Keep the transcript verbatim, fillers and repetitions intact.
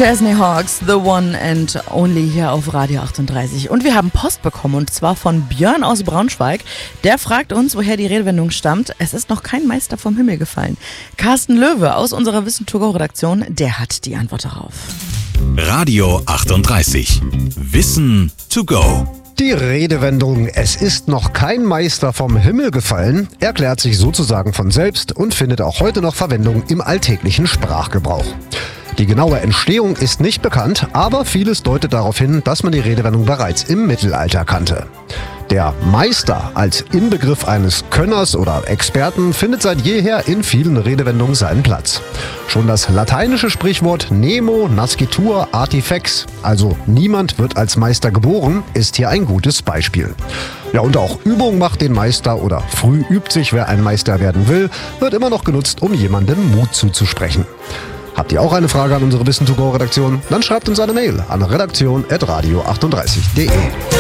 Chesney Hawks, the one and only hier auf Radio achtunddreißig. Und wir haben Post bekommen, und zwar von Björn aus Braunschweig. Der fragt uns, woher die Redewendung stammt. Es ist noch kein Meister vom Himmel gefallen. Carsten Löwe aus unserer Wissen to go Redaktion, der hat die Antwort darauf. Radio achtunddreißig. Wissen to go. Die Redewendung "Es ist noch kein Meister vom Himmel gefallen" erklärt sich sozusagen von selbst und findet auch heute noch Verwendung im alltäglichen Sprachgebrauch. Die genaue Entstehung ist nicht bekannt, aber vieles deutet darauf hin, dass man die Redewendung bereits im Mittelalter kannte. Der Meister als Inbegriff eines Könners oder Experten findet seit jeher in vielen Redewendungen seinen Platz. Schon das lateinische Sprichwort nemo nascitur artifex, also niemand wird als Meister geboren, ist hier ein gutes Beispiel. Ja, und auch Übung macht den Meister oder früh übt sich, wer ein Meister werden will, wird immer noch genutzt, um jemandem Mut zuzusprechen. Habt ihr auch eine Frage an unsere Wissen to go Redaktion? Dann schreibt uns eine Mail an redaktion at radio achtunddreißig punkt de.